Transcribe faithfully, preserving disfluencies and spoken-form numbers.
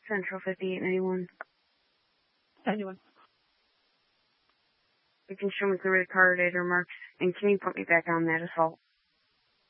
Central fifty-eight ninety-one. Anyone. You can show me the retarded remarks, and can you put me back on that assault?